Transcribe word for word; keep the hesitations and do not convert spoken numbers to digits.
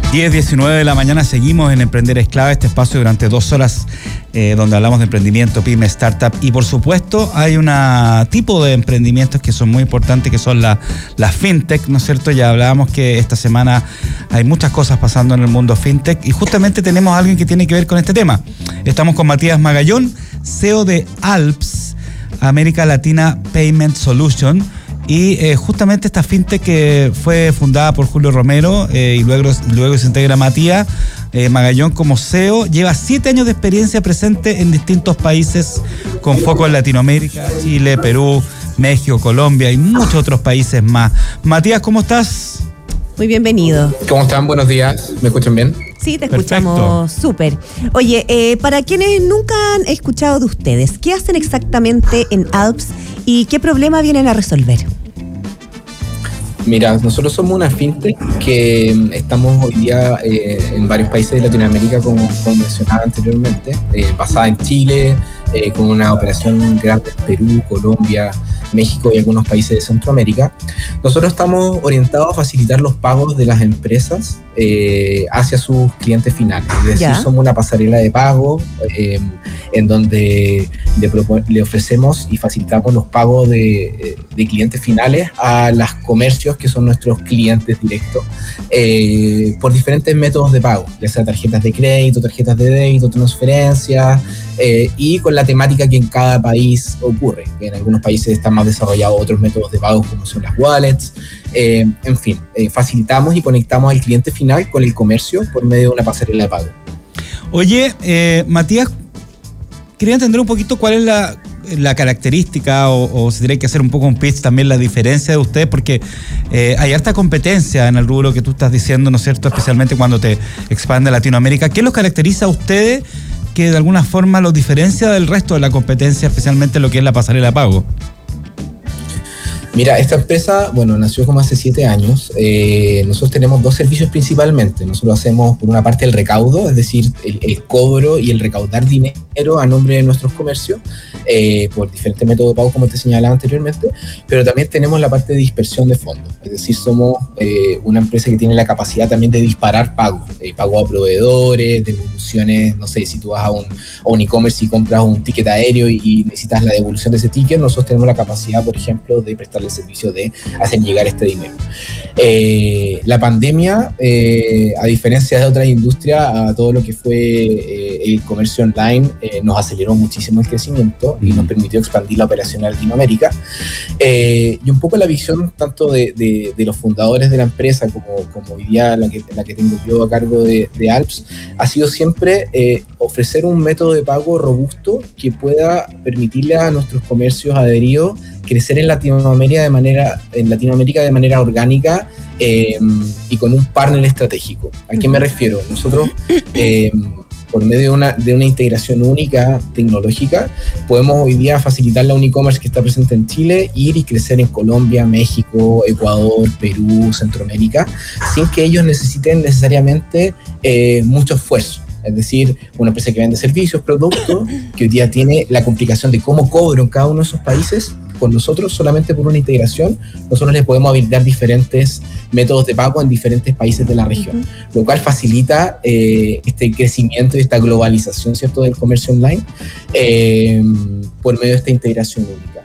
diez diecinueve de la mañana seguimos en Emprender es Clave, este espacio durante dos horas eh, donde hablamos de emprendimiento, pyme, startup y por supuesto hay un tipo de emprendimientos que son muy importantes que son las la fintech, ¿no es cierto? Ya hablábamos que esta semana hay muchas cosas pasando en el mundo fintech y justamente tenemos a alguien que tiene que ver con este tema. Estamos con Matías Magallón, C E O de Alps, América Latina Payment Solution. Y eh, justamente esta fintech que fue fundada por Julio Romero eh, y luego, luego se integra Matías eh, Magallón como C E O, lleva siete años de experiencia presente en distintos países con foco en Latinoamérica, Chile, Perú, México, Colombia y muchos otros países más. Matías, ¿cómo estás? Muy bienvenido. ¿Cómo están? Buenos días. ¿Me escuchan bien? Sí, te escuchamos súper. Oye, eh, para quienes nunca han escuchado de ustedes, ¿qué hacen exactamente en Alps y qué problema vienen a resolver? Mira, nosotros somos una fintech que estamos hoy día eh, en varios países de Latinoamérica, como, como mencionaba anteriormente, eh, basada en Chile, eh, con una operación grande en Perú, Colombia, México y algunos países de Centroamérica. Nosotros estamos orientados a facilitar los pagos de las empresas eh, hacia sus clientes finales. Es decir, ¿ya? Somos una pasarela de pago eh, en donde le, le ofrecemos y facilitamos los pagos de, de clientes finales a los comercios que son nuestros clientes directos eh, por diferentes métodos de pago, ya sea tarjetas de crédito, tarjetas de débito, transferencias eh, y con la temática que en cada país ocurre. En algunos países están más desarrollados otros métodos de pago como son las wallets. Eh, en fin, eh, facilitamos y conectamos al cliente final con el comercio por medio de una pasarela de pago. Oye, eh, Matías, quería entender un poquito cuál es la, la característica o, o si tiene que hacer un poco un pitch también la diferencia de ustedes, porque eh, hay harta competencia en el rubro que tú estás diciendo, ¿no es cierto? Especialmente cuando te expande Latinoamérica. ¿Qué los caracteriza a ustedes que de alguna forma los diferencia del resto de la competencia, especialmente lo que es la pasarela de pago? Mira, esta empresa, bueno, nació como hace siete años. Eh, nosotros tenemos dos servicios principalmente. Nosotros hacemos, por una parte, el recaudo, es decir, el, el cobro y el recaudar dinero a nombre de nuestros comercios eh, por diferentes métodos de pago, como te señalaba anteriormente, pero también tenemos la parte de dispersión de fondos. Es decir, somos eh, una empresa que tiene la capacidad también de disparar pagos, eh, pago a proveedores, devoluciones, no sé, si tú vas a un, a un e-commerce y compras un ticket aéreo y, y necesitas la devolución de ese ticket, nosotros tenemos la capacidad, por ejemplo, de prestar el servicio de hacer llegar este dinero. Eh, la pandemia, eh, a diferencia de otras industrias, a todo lo que fue eh, el comercio online, eh, nos aceleró muchísimo el crecimiento y nos permitió expandir la operación en Latinoamérica. Eh, y un poco la visión tanto de, de, de los fundadores de la empresa como, como hoy día la que, la que tengo yo a cargo de, de Alps, ha sido siempre eh, ofrecer un método de pago robusto que pueda permitirle a nuestros comercios adheridos crecer en Latinoamérica de manera, en Latinoamérica de manera orgánica eh, y con un partner estratégico. ¿A qué me refiero? Nosotros, eh, por medio de una, de una integración única tecnológica, podemos hoy día facilitarle a un e-commerce que está presente en Chile, ir y crecer en Colombia, México, Ecuador, Perú, Centroamérica, sin que ellos necesiten necesariamente eh, mucho esfuerzo. Es decir, una empresa que vende servicios, productos, que hoy día tiene la complicación de cómo cobro en cada uno de esos países. Con nosotros, solamente por una integración, nosotros les podemos habilitar diferentes métodos de pago en diferentes países de la región, uh-huh. Lo cual facilita eh, este crecimiento y esta globalización, ¿cierto?, del comercio online eh, por medio de esta integración única.